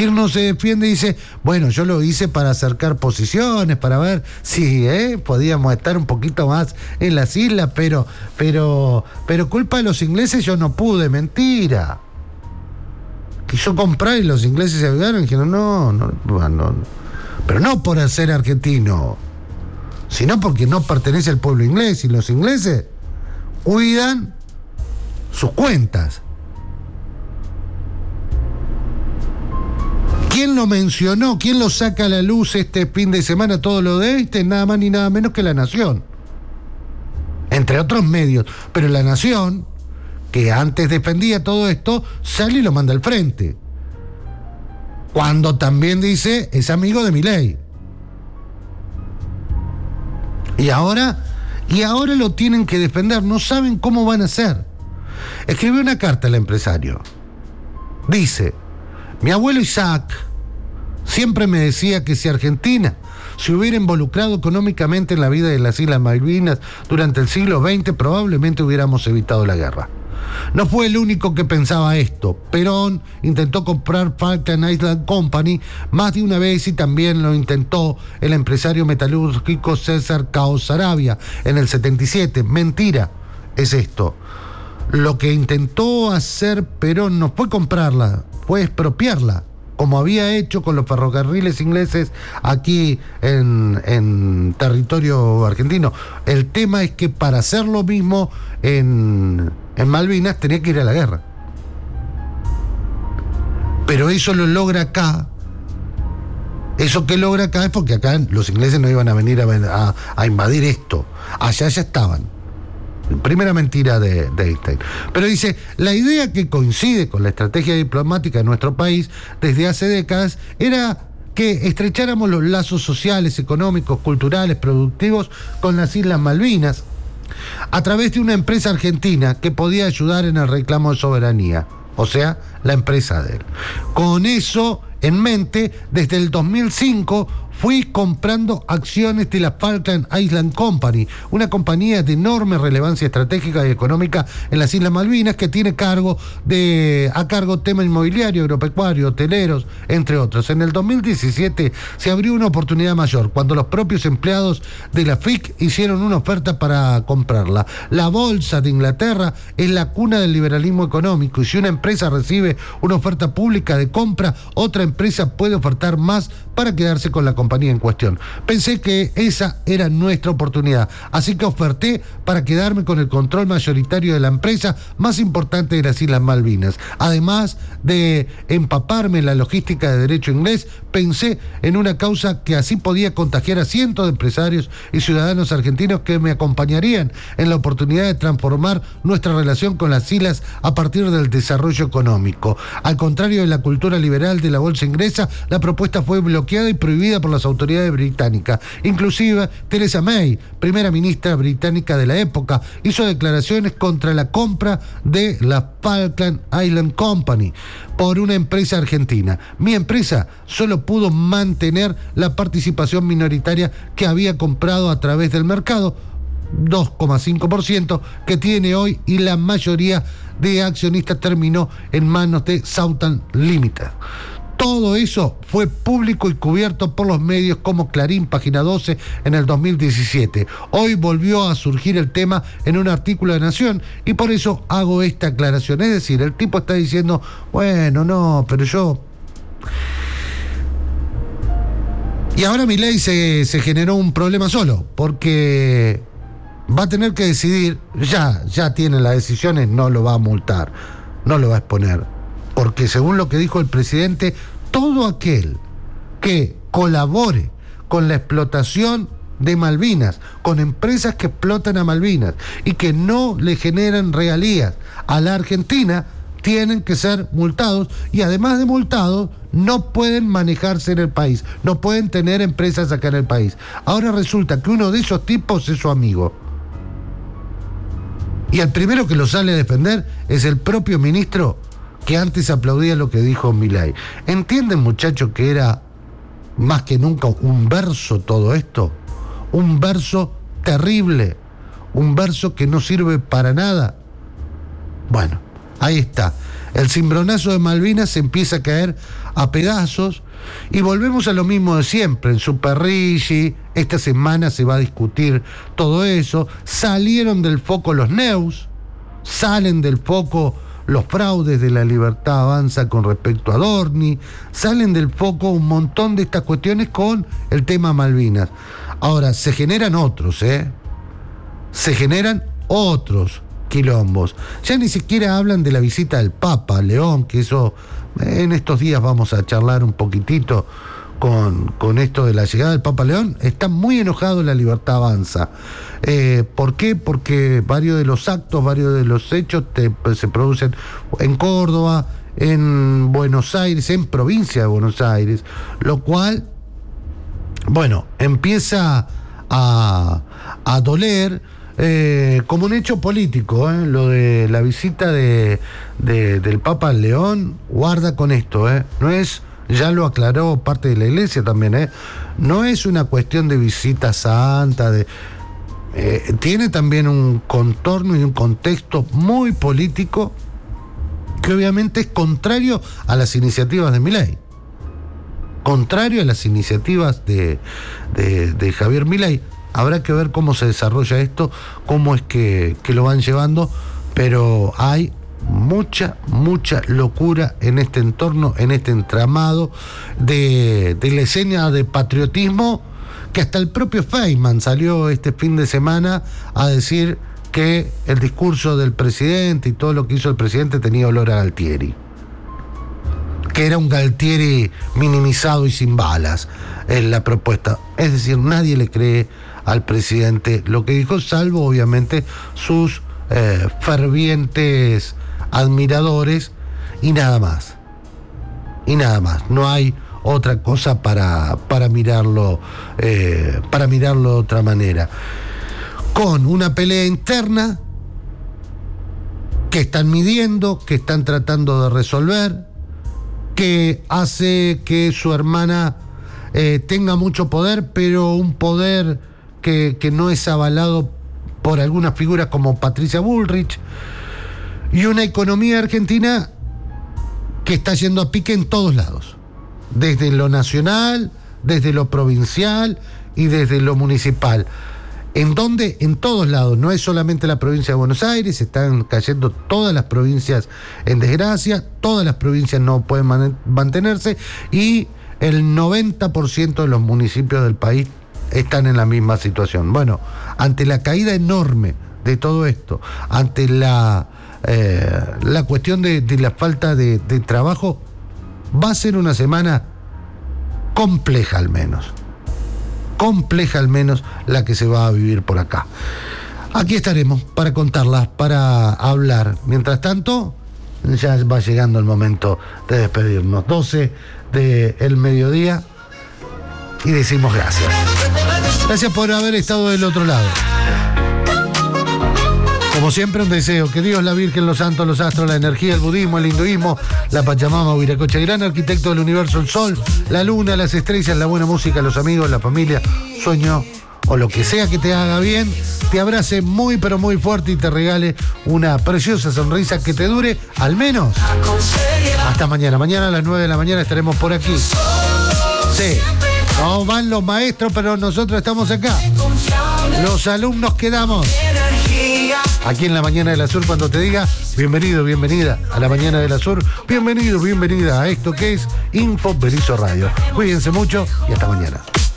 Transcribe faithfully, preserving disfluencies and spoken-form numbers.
Kirchner se defiende y dice, bueno, yo lo hice para acercar posiciones, para ver si eh, podíamos estar un poquito más en las islas, pero, pero, pero culpa de los ingleses yo no pude, mentira. Que yo compré y los ingleses se ayudaron y dijeron, no, no, no, no, pero no por ser argentino, sino porque no pertenece al pueblo inglés, y los ingleses cuidan sus cuentas. ¿Quién lo mencionó? ¿Quién lo saca a la luz este fin de semana? Todo lo de este, nada más ni nada menos que La Nación. Entre otros medios. Pero La Nación, que antes defendía todo esto, sale y lo manda al frente. Cuando también dice, es amigo de Milei. Y ahora, y ahora lo tienen que defender, no saben cómo van a hacer. Escribió una carta al empresario. Dice, mi abuelo Isaac siempre me decía que si Argentina se hubiera involucrado económicamente en la vida de las Islas Malvinas durante el siglo veinte, probablemente hubiéramos evitado la guerra. No fue el único que pensaba esto. Perón intentó comprar Falkland Island Company más de una vez y también lo intentó el empresario metalúrgico César Cao Saravia en el setenta y siete. Mentira es esto. Lo que intentó hacer Perón no fue comprarla, fue expropiarla, como había hecho con los ferrocarriles ingleses aquí en, en territorio argentino. El tema es que para hacer lo mismo en, en Malvinas tenía que ir a la guerra. Pero eso lo logra acá. Eso que logra acá es porque acá los ingleses no iban a venir a, a, a invadir esto. Allá ya estaban. Primera mentira de, de Einstein. Pero dice, la idea que coincide con la estrategia diplomática de nuestro país desde hace décadas era que estrecháramos los lazos sociales, económicos, culturales, productivos con las Islas Malvinas a través de una empresa argentina que podía ayudar en el reclamo de soberanía, o sea, la empresa de él. Con eso en mente, desde el dos mil cinco fui comprando acciones de la Falkland Island Company, una compañía de enorme relevancia estratégica y económica en las Islas Malvinas que tiene cargo de, a cargo tema inmobiliario, agropecuario, hoteleros, entre otros. En el dos mil diecisiete se abrió una oportunidad mayor cuando los propios empleados de la F I C hicieron una oferta para comprarla. La Bolsa de Inglaterra es la cuna del liberalismo económico y si una empresa recibe una oferta pública de compra, otra empresa puede ofertar más para quedarse con la compañía en cuestión. Pensé que esa era nuestra oportunidad, así que oferté para quedarme con el control mayoritario de la empresa más importante de las Islas Malvinas. Además de empaparme en la logística de derecho inglés, pensé en una causa que así podía contagiar a cientos de empresarios y ciudadanos argentinos que me acompañarían en la oportunidad de transformar nuestra relación con las islas a partir del desarrollo económico. Al contrario de la cultura liberal de la bolsa inglesa, la propuesta fue bloqueada y prohibida por las autoridades británicas. Inclusive Theresa May, primera ministra británica de la época, hizo declaraciones contra la compra de la Falkland Island Company por una empresa argentina. Mi empresa solo pudo mantener la participación minoritaria que había comprado a través del mercado, dos coma cinco por ciento que tiene hoy, y la mayoría de accionistas terminó en manos de Southern Limited. Todo eso fue público y cubierto por los medios como Clarín, Página doce, en el dos mil diecisiete. Hoy volvió a surgir el tema en un artículo de Nación y por eso hago esta aclaración. Es decir, el tipo está diciendo, bueno, no, pero yo... Y ahora Milei se, se generó un problema solo, porque va a tener que decidir, ya, ya tiene las decisiones, no lo va a multar, no lo va a exponer. Porque según lo que dijo el presidente, todo aquel que colabore con la explotación de Malvinas, con empresas que explotan a Malvinas y que no le generan regalías a la Argentina, tienen que ser multados y además de multados no pueden manejarse en el país, no pueden tener empresas acá en el país. Ahora resulta que uno de esos tipos es su amigo. Y el primero que lo sale a defender es el propio ministro que antes aplaudía lo que dijo Milei. ¿Entienden, muchachos, que era más que nunca un verso todo esto? Un verso terrible, un verso que no sirve para nada. Bueno, ahí está. El cimbronazo de Malvinas se empieza a caer a pedazos y volvemos a lo mismo de siempre. En Superrigi, esta semana se va a discutir todo eso. Salieron del foco los neus, salen del foco los fraudes de La Libertad Avanza con respecto a Dorni, salen del foco un montón de estas cuestiones con el tema Malvinas. Ahora, se generan otros, ¿eh? Se generan otros quilombos. Ya ni siquiera hablan de la visita del Papa a León, que eso en estos días vamos a charlar un poquitito con, con esto de la llegada del Papa a León. Está muy enojado La Libertad Avanza. Eh, ¿Por qué? Porque varios de los actos, varios de los hechos te, pues, se producen en Córdoba, en Buenos Aires, en provincia de Buenos Aires, lo cual, bueno, empieza a, a doler. Eh, como un hecho político, ¿eh? Lo de la visita de, de, del Papa al León, guarda con esto, ¿eh? No es, ya lo aclaró parte de la iglesia también, ¿eh? No es una cuestión de visita santa, de, eh, tiene también un contorno y un contexto muy político que obviamente es contrario a las iniciativas de Milei, contrario a las iniciativas de, de, de Javier Milei. Habrá que ver cómo se desarrolla esto, cómo es que, que lo van llevando, pero hay mucha, mucha locura en este entorno, en este entramado de, de la escena de patriotismo, que hasta el propio Feynman salió este fin de semana a decir que el discurso del presidente y todo lo que hizo el presidente tenía olor a Galtieri, que era un Galtieri minimizado y sin balas en la propuesta. Es decir, nadie le cree al presidente lo que dijo, salvo obviamente sus eh, fervientes admiradores, y nada más. Y nada más. No hay otra cosa para, para mirarlo, eh, para mirarlo de otra manera. Con una pelea interna que están midiendo, que están tratando de resolver, que hace que su hermana eh, tenga mucho poder, pero un poder que, que no es avalado por algunas figuras como Patricia Bullrich, y una economía argentina que está yendo a pique en todos lados, desde lo nacional, desde lo provincial y desde lo municipal. En donde, en todos lados, no es solamente la provincia de Buenos Aires, están cayendo todas las provincias en desgracia, todas las provincias no pueden man- mantenerse, y el noventa por ciento de los municipios del país están en la misma situación. Bueno, ante la caída enorme de todo esto, ante la, eh, la cuestión de, de la falta de, de trabajo, va a ser una semana compleja al menos. compleja al menos la que se va a vivir por acá. Aquí estaremos para contarlas, para hablar. Mientras tanto, ya va llegando el momento de despedirnos. doce del mediodía y decimos gracias. Gracias por haber estado del otro lado. Como siempre, un deseo: que Dios, la Virgen, los santos, los astros, la energía, el budismo, el hinduismo, la Pachamama, Huiracocha, el gran arquitecto del universo, el sol, la luna, las estrellas, la buena música, los amigos, la familia, sueño o lo que sea que te haga bien, te abrace muy pero muy fuerte y te regale una preciosa sonrisa que te dure al menos hasta mañana. Mañana a las nueve de la mañana estaremos por aquí. Sí, no van los maestros, pero nosotros estamos acá. Los alumnos quedamos aquí en la Mañana de la Sur, cuando te diga bienvenido, bienvenida a la Mañana de la Sur, bienvenido, bienvenida a esto que es Info Berizo Radio. Cuídense mucho y hasta mañana.